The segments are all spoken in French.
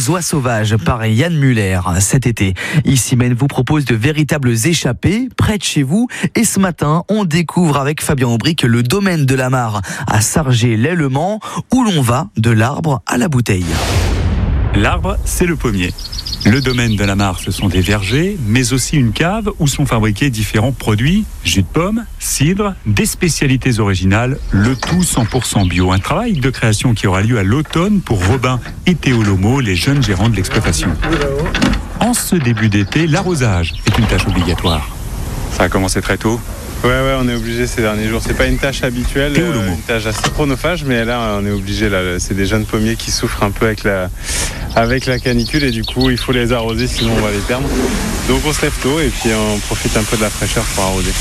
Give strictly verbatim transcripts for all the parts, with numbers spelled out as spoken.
Les oies sauvages par Yann Muller cet été. Issymène vous propose de véritables échappées près de chez vous. Et ce matin, on découvre avec Fabien Aubric le domaine de la Mare à Sargé-lès-le-Mans où l'on va de l'arbre à la bouteille. L'arbre, c'est le pommier. Le domaine de la Mare, ce sont des vergers, mais aussi une cave où sont fabriqués différents produits, jus de pomme, cidre, des spécialités originales, le tout cent pour cent bio. Un travail de création qui aura lieu à l'automne pour Robin et Théo Lomo, les jeunes gérants de l'exploitation. En ce début d'été, l'arrosage est une tâche obligatoire. Ça a commencé très tôt. Ouais, ouais, on est obligé ces derniers jours. C'est pas une tâche habituelle, euh, une tâche assez chronophage, mais là, on est obligé. Là, c'est des jeunes pommiers qui souffrent un peu avec la, avec la canicule et du coup, il faut les arroser, sinon on va les perdre. Donc, on se lève tôt et puis on profite un peu de la fraîcheur pour arroser.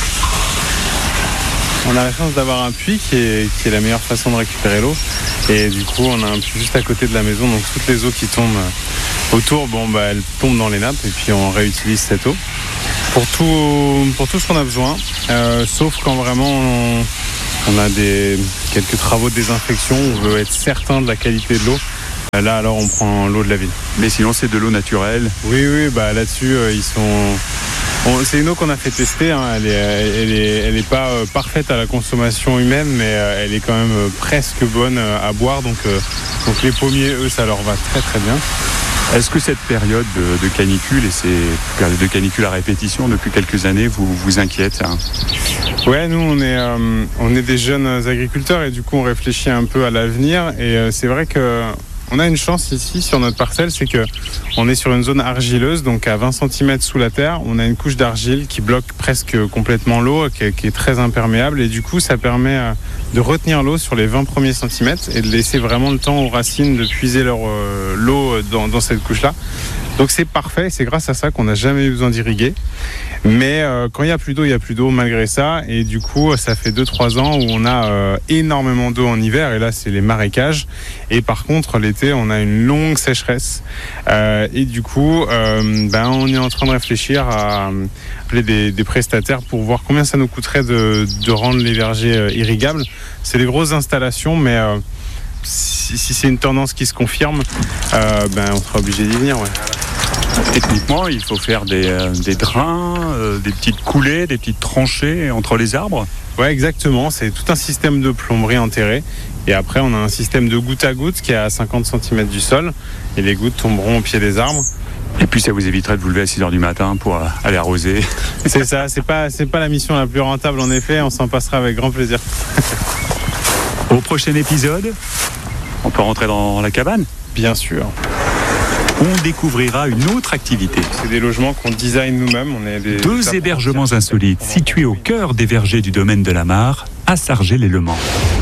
On a la chance d'avoir un puits qui est, qui est la meilleure façon de récupérer l'eau. Et du coup, on a un puits juste à côté de la maison, donc toutes les eaux qui tombent autour, bon, bah, elles tombent dans les nappes et puis on réutilise cette eau. Pour tout, pour tout ce qu'on a besoin, euh, sauf quand vraiment on, on a des, quelques travaux de désinfection, on veut être certain de la qualité de l'eau. Là, alors, on prend l'eau de la ville. Mais sinon, c'est de l'eau naturelle. Oui, oui, bah là-dessus, euh, ils sont. On, c'est une eau qu'on a fait tester. Hein. Elle est, elle est, elle est pas euh, parfaite à la consommation humaine, mais euh, elle est quand même euh, presque bonne euh, à boire. Donc, euh, donc les pommiers, eux, ça leur va très, très bien. Est-ce que cette période de, de canicule et ces périodes de canicule à répétition depuis quelques années vous vous inquiètent, hein? Ouais, nous on est euh, on est des jeunes agriculteurs et du coup on réfléchit un peu à l'avenir et euh, c'est vrai que on a une chance ici sur notre parcelle, c'est que on est sur une zone argileuse, donc à vingt centimètres sous la terre, on a une couche d'argile qui bloque presque complètement l'eau, qui est, qui est très imperméable et du coup ça permet euh, de retenir l'eau sur les vingt premiers centimètres et de laisser vraiment le temps aux racines de puiser leur, euh, l'eau dans, dans cette couche-là. Donc c'est parfait, c'est grâce à ça qu'on n'a jamais eu besoin d'irriguer. Mais euh, quand il n'y a plus d'eau, il n'y a plus d'eau malgré ça. Et du coup, ça fait deux trois ans où on a euh, énormément d'eau en hiver. Et là, c'est les marécages. Et par contre, l'été, on a une longue sécheresse. Euh, et du coup, euh, ben, on est en train de réfléchir à appeler des, des prestataires pour voir combien ça nous coûterait de, de rendre les vergers euh, irrigables. C'est des grosses installations, mais euh, si, si c'est une tendance qui se confirme, euh, ben, on sera obligé d'y venir. Ouais. Techniquement, il faut faire des, euh, des drains, euh, des petites coulées, des petites tranchées entre les arbres. Ouais, exactement. C'est tout un système de plomberie enterré. Et après, on a un système de goutte à goutte qui est à cinquante centimètres du sol. Et les gouttes tomberont au pied des arbres. Et puis, ça vous éviterait de vous lever à six heures du matin pour euh, aller arroser. C'est ça. C'est pas, c'est pas la mission la plus rentable, en effet. On s'en passera avec grand plaisir. Au prochain épisode, on peut rentrer dans la cabane ? Bien sûr. On découvrira une autre activité. C'est des logements qu'on design nous-mêmes. On est des... Deux hébergements insolites situés au cœur des vergers du domaine de la Mare, à Sargé-lès-le-Mans.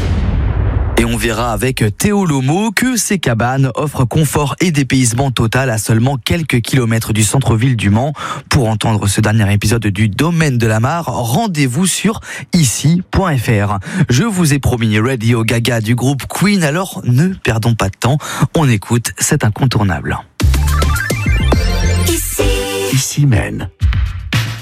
Et on verra avec Théo Lomo que ces cabanes offrent confort et dépaysement total à seulement quelques kilomètres du centre-ville du Mans. Pour entendre ce dernier épisode du Domaine de la Mare, rendez-vous sur ici point f r. Je vous ai promis Radio Gaga du groupe Queen, alors ne perdons pas de temps. On écoute cet incontournable. Ici. Issymène.